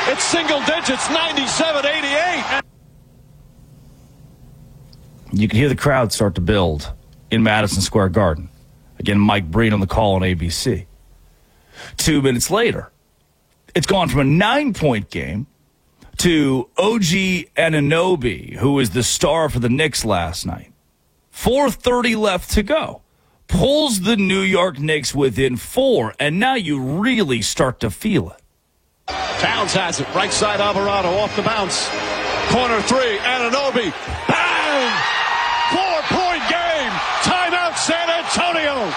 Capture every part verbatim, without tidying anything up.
It's single digits, ninety-seven eighty-eight. You can hear the crowd start to build in Madison Square Garden. Again, Mike Breen on the call on A B C. Two minutes later, it's gone from a nine-point game to O G Anunoby, who was the star for the Knicks last night. four thirty left to go. Pulls the New York Knicks within four, and now you really start to feel it. Towns has it. Right side Alvarado off the bounce. Corner three, Anunoby. Bang! Four-point game. Timeout, San Antonio.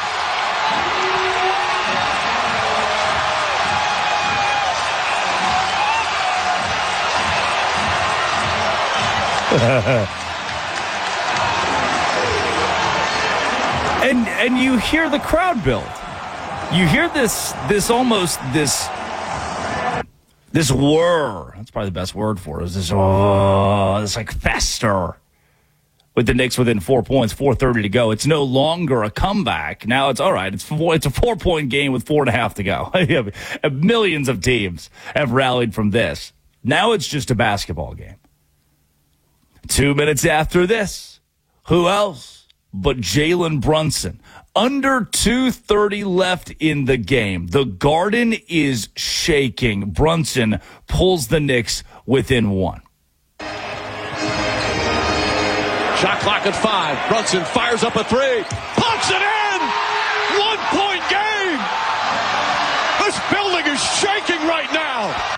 and and you hear the crowd build. You hear this this almost this this whir. That's probably the best word for it. Is this oh, this like fester with the Knicks within four points, four thirty to go. It's no longer a comeback. Now it's all right. It's four, it's a four point game with four and a half to go. Millions of teams have rallied from this. Now it's just a basketball game. Two minutes after this, who else but Jalen Brunson? Under two thirty left in the game. The Garden is shaking. Brunson pulls the Knicks within one. Shot clock at five. Brunson fires up a three. Puts it in! One-point game! This building is shaking right now!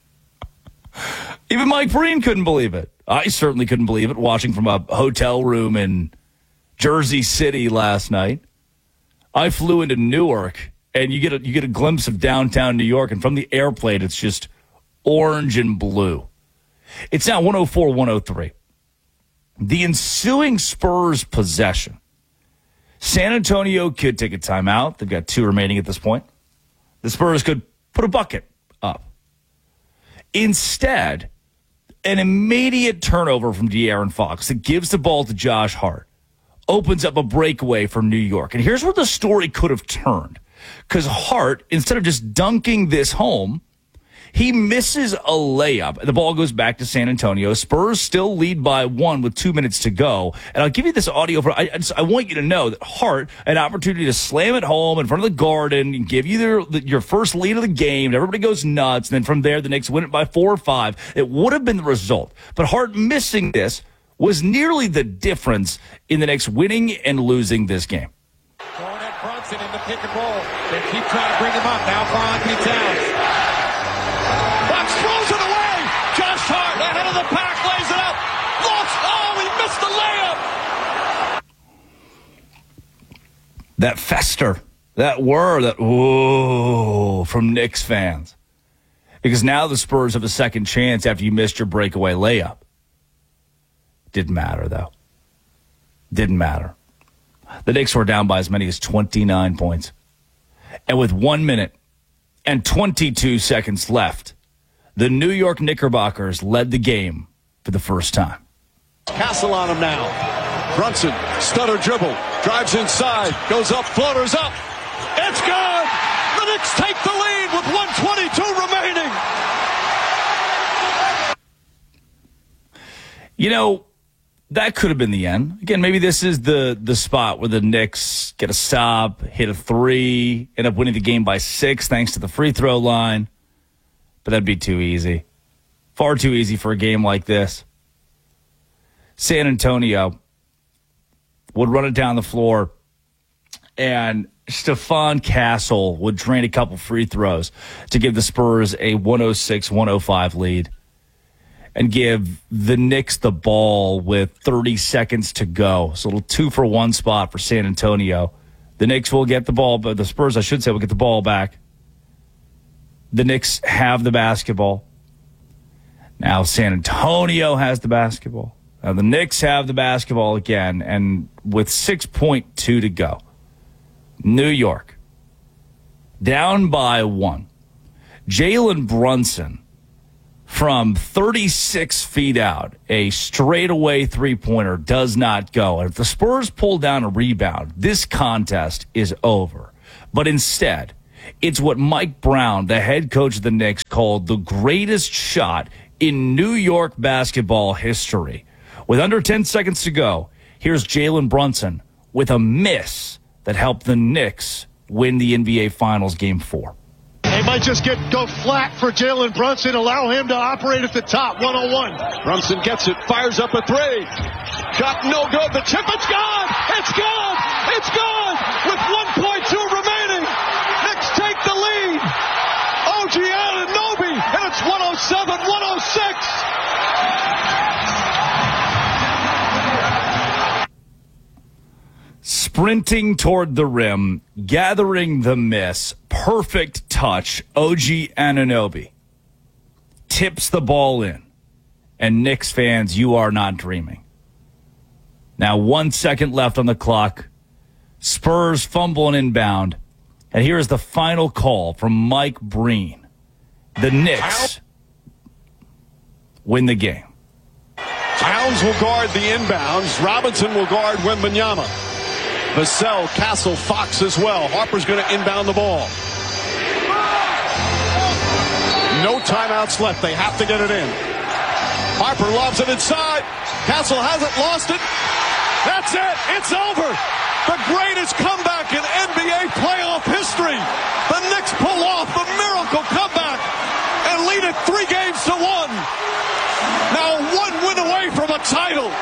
Even Mike Breen couldn't believe it. I certainly couldn't believe it watching from a hotel room in Jersey City last night. I flew into Newark, and you get a, you get a glimpse of downtown New York, and from the airplane, it's just orange and blue. It's now one oh four one oh three. The ensuing Spurs possession. San Antonio could take a timeout. They've got two remaining at this point. The Spurs could put a bucket up. Instead, an immediate turnover from De'Aaron Fox that gives the ball to Josh Hart opens up a breakaway for New York. And here's where the story could have turned. Because Hart, instead of just dunking this home, he misses a layup, and the ball goes back to San Antonio. Spurs still lead by one with two minutes to go. And I'll give you this audio. For I, I, just, I want you to know that Hart, an opportunity to slam it home in front of the Garden and give you their, the, your first lead of the game. And everybody goes nuts. And then from there, the Knicks win it by four or five. It would have been the result. But Hart missing this was nearly the difference in the Knicks winning and losing this game. Going at Brunson in the pick and roll. They keep trying to bring him up. Now for Anthony Towns. Throws it away. Josh Hart ahead of the pack, lays it up. Lost. Oh, he missed the layup. That fester, that whir, that whoa from Knicks fans. Because now the Spurs have a second chance after you missed your breakaway layup. Didn't matter, though. Didn't matter. The Knicks were down by as many as twenty-nine points. And with one minute and twenty-two seconds left, the New York Knickerbockers led the game for the first time. Castle on him now. Brunson, stutter dribble, drives inside, goes up, floaters up. It's good! The Knicks take the lead with one twenty-two remaining. You know, that could have been the end. Again, maybe this is the, the spot where the Knicks get a stop, hit a three, end up winning the game by six thanks to the free throw line. But that'd be too easy. Far too easy for a game like this. San Antonio would run it down the floor, and Stephon Castle would drain a couple free throws to give the Spurs a one oh six one oh five lead and give the Knicks the ball with thirty seconds to go. So a little two-for-one spot for San Antonio. The Knicks will get the ball, but the Spurs, I should say, will get the ball back. The Knicks have the basketball. Now San Antonio has the basketball. Now the Knicks have the basketball again, and with six point two to go, New York down by one. Jalen Brunson from thirty-six feet out, a straightaway three-pointer does not go. And if the Spurs pull down a rebound, this contest is over. But instead, It's what Mike Brown, the head coach of the Knicks, called the greatest shot in New York basketball history. With under ten seconds to go, here's Jalen Brunson with a miss that helped the Knicks win the N B A Finals Game four. They might just get go flat for Jalen Brunson, allow him to operate at the top, one oh one. Brunson gets it, fires up a three. Shot no good. The tip, it's gone! It's gone! It's gone! With one point two remaining, Knicks take the lead. O G Anunoby, and it's one oh seven one oh six. Sprinting toward the rim, gathering the miss, perfect touch, O G Anunoby tips the ball in. And Knicks fans, you are not dreaming. Now one second left on the clock. Spurs fumble and inbound. And here is the final call from Mike Breen. The Knicks win the game. Towns will guard the inbounds. Robinson will guard Wembanyama. Vassell, Castle, Fox as well. Harper's going to inbound the ball. No timeouts left. They have to get it in. Harper lobs it inside. Castle hasn't lost it. That's it. It's over. The greatest comeback in N B A playoff history. The Knicks pull off the miracle comeback and lead it three games to one. Now one win away from a title.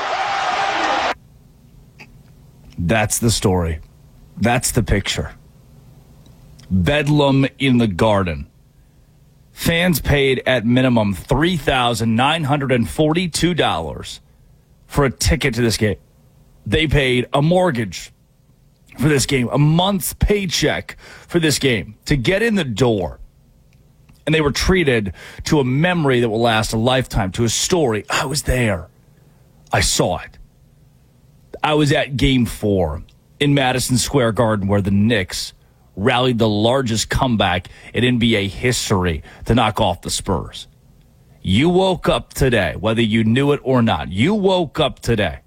That's the story. That's the picture. Bedlam in the Garden. Fans paid at minimum three thousand nine hundred forty-two dollars for a ticket to this game. They paid a mortgage for this game, a month's paycheck for this game to get in the door. And they were treated to a memory that will last a lifetime, to a story. I was there. I saw it. I was at Game four in Madison Square Garden where the Knicks rallied the largest comeback in N B A history to knock off the Spurs. You woke up today, whether you knew it or not, you woke up today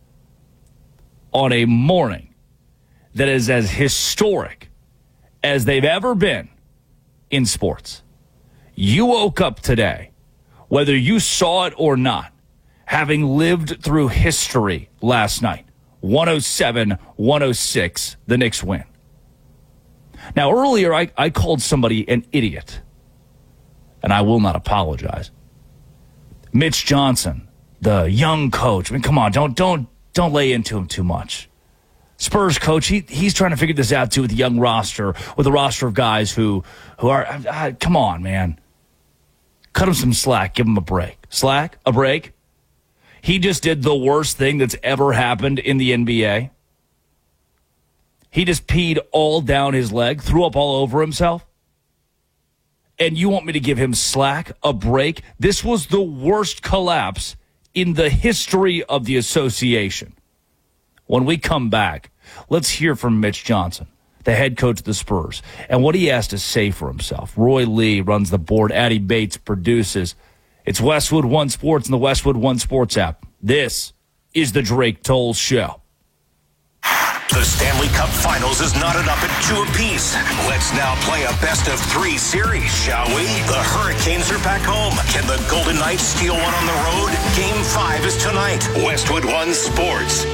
on a morning that is as historic as they've ever been in sports. You woke up today, whether you saw it or not, having lived through history last night. one oh seven one oh six, the Knicks win. Now, earlier, I, I called somebody an idiot, and I will not apologize. Mitch Johnson, the young coach. I mean, come on, don't don't don't lay into him too much. Spurs coach, he he's trying to figure this out too with the young roster, with a roster of guys who who are. Uh, come on, man, cut him some slack, give him a break. Slack, a break. He just did the worst thing that's ever happened in the N B A. He just peed all down his leg, threw up all over himself. And you want me to give him slack, a break? This was the worst collapse in the history of the association. When we come back, let's hear from Mitch Johnson, the head coach of the Spurs, and what he has to say for himself. Roy Lee runs the board. Addie Bates produces. It's Westwood One Sports and the Westwood One Sports app. This is the Drake Toll Show. The Stanley Cup Finals is knotted up at two apiece. Let's now play a best of three series, shall we? The Hurricanes are back home. Can the Golden Knights steal one on the road? Game five is tonight. Westwood One Sports.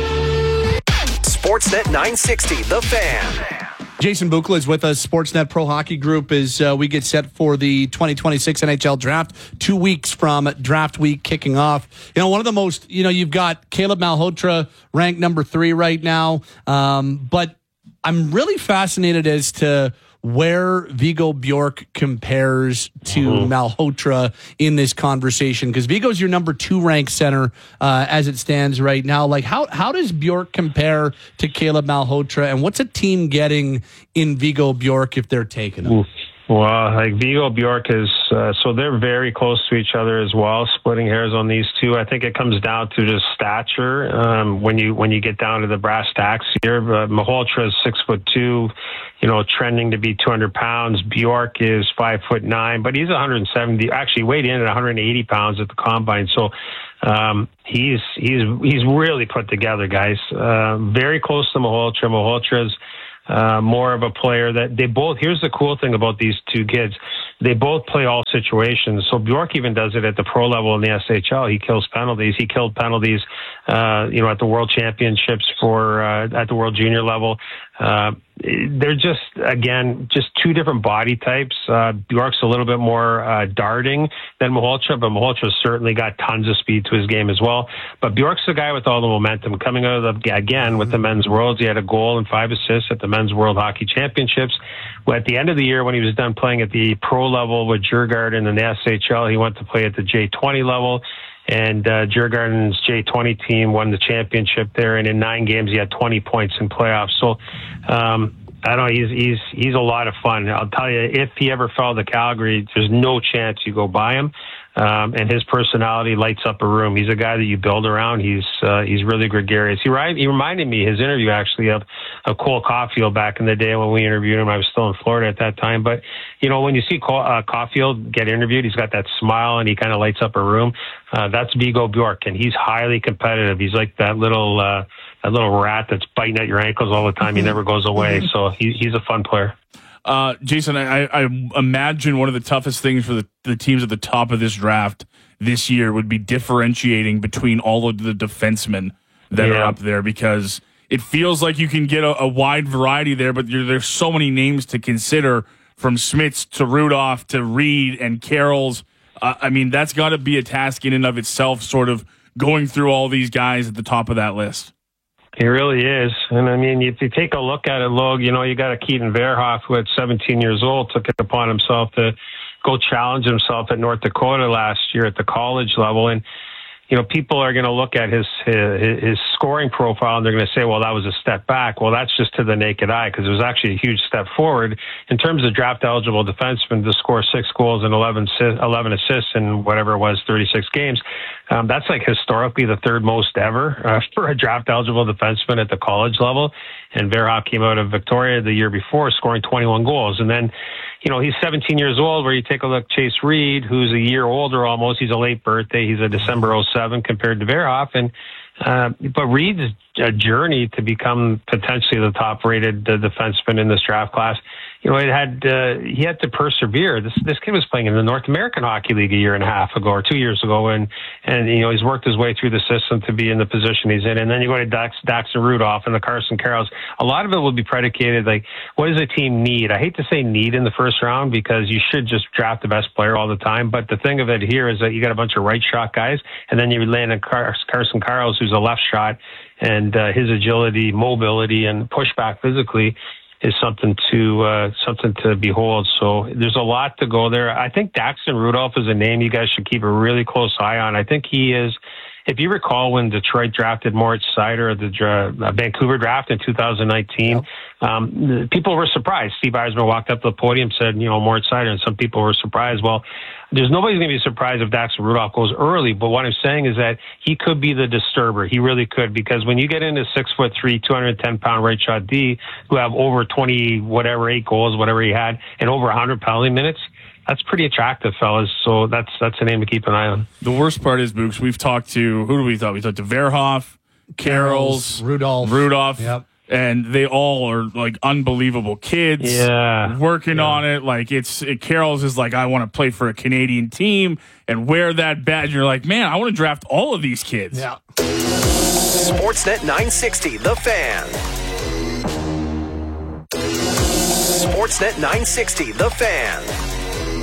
Sportsnet nine sixty, The Fan. Jason Buchla is with us. Sportsnet Pro Hockey Group as uh, we get set for the twenty twenty-six N H L Draft. Two weeks from draft week kicking off. You know, one of the most, you know, you've got Caleb Malhotra ranked number three right now. Um, but I'm really fascinated as to where Viggo Bjork compares to mm-hmm. Malhotra in this conversation, because Vigo's your number two ranked center uh, as it stands right now. Like, how how does Bjork compare to Caleb Malhotra, and what's a team getting in Viggo Bjork if they're taking him? Well, like Viggo Bjork is, uh, so they're very close to each other as well, splitting hairs on these two. I think it comes down to just stature. Um, when you when you get down to the brass tacks here, uh, Malhotra is six foot two, you know, trending to be two hundred pounds. Bjork is five foot nine, but he's one hundred seventy. Actually, weighed in at one hundred eighty pounds at the combine. So um, he's he's he's really put together, guys. Uh, very close to Malhotra. Malhotra's uh, more of a player that they both, here's the cool thing about these two kids. They both play all situations. So Bjork even does it at the pro level in the S H L. He kills penalties. He killed penalties, uh, you know, at the World Championships for, uh, at the World Junior level. Uh, they're just, again, just two different body types. Uh, Bjork's a little bit more uh, darting than Malhotra, but Malhotra's certainly got tons of speed to his game as well. But Bjork's the guy with all the momentum. Coming out of the, again, with the men's worlds, he had a goal and five assists at the men's World Hockey Championships. Well, at the end of the year, when he was done playing at the pro level with Djurgården in the S H L, he went to play at the J twenty level. And uh, Djurgården's J twenty team won the championship there, and in nine games he had twenty points in playoffs. So um, I don't know, he's he's he's a lot of fun. I'll tell you, if he ever fell to Calgary, there's no chance you go by him. Um, and his personality lights up a room. He's a guy that you build around. He's uh, he's really gregarious. He, he reminded me, his interview actually, of, of Cole Caulfield back in the day when we interviewed him. I was still in Florida at that time. But, you know, when you see Cole, uh, Caulfield get interviewed, he's got that smile and he kind of lights up a room. Uh, that's Viggo Bjork, and he's highly competitive. He's like that little uh, that little rat that's biting at your ankles all the time. He never goes away. So he, he's a fun player. Uh, Jason, I, I imagine one of the toughest things for the, the teams at the top of this draft this year would be differentiating between all of the defensemen that yeah. are up there, because it feels like you can get a, a wide variety there, but there, there's so many names to consider, from Smits to Rudolph to Reed and Carroll's. Uh, I mean, that's got to be a task in and of itself, sort of going through all these guys at the top of that list. He really is. And I mean, if you take a look at it, Log, you know, you got a Keaton Verhoff who at seventeen years old took it upon himself to go challenge himself at North Dakota last year at the college level. And, you know, people are going to look at his, his his scoring profile and they're going to say, well, that was a step back. Well, that's just to the naked eye, because it was actually a huge step forward in terms of draft eligible defensemen to score six goals and eleven, eleven assists in whatever it was, thirty-six games. Um, that's like historically the third most ever uh, for a draft eligible defenseman at the college level. And Verhoff came out of Victoria the year before scoring twenty-one goals. And then, you know, he's seventeen years old, where you take a look, Chase Reed, who's a year older almost. He's a late birthday. He's a December oh seven compared to Verhoff. And, uh, but Reed's a journey to become potentially the top rated uh, defenseman in this draft class. You know, it had, uh, he had to persevere. This, this kid was playing in the North American Hockey League a year and a half ago or two years ago. And, and, you know, he's worked his way through the system to be in the position he's in. And then you go to Dax, Daxton Rudolph and the Carson Carrolls. A lot of it will be predicated, like, what does a team need? I hate to say need in the first round, because you should just draft the best player all the time. But the thing of it here is that you got a bunch of right shot guys, and then you land in Car- Carson Carlls, who's a left shot, and uh, his agility, mobility, and pushback physically is something to uh, something to behold. So there's a lot to go there. I think Daxton Rudolph is a name you guys should keep a really close eye on. I think he is. If you recall when Detroit drafted Moritz Seider at the dra- uh, Vancouver draft in two thousand nineteen, yep. um, people were surprised. Steve Eisman walked up to the podium, said, you know, Moritz Seider, and some people were surprised. Well, there's nobody's going to be surprised if Daxton Rudolph goes early, but what I'm saying is that he could be the disturber. He really could, because when you get into six foot three, two hundred ten pound right shot D, who have over twenty, whatever, eight goals, whatever he had, and over one hundred penalty minutes, that's pretty attractive, fellas. So that's that's a name to keep an eye on. The worst part is, Books, we've talked to, who do we talk? We talked to Verhoff, Carrolls, Rudolph. Rudolph. Yep. And they all are like unbelievable kids, yeah, working yeah. on it. Like it's it, Carroll's is like, I want to play for a Canadian team and wear that badge. And you're like, man, I want to draft all of these kids. Yeah. Sportsnet nine sixty, The Fan. Sportsnet nine sixty, The Fan.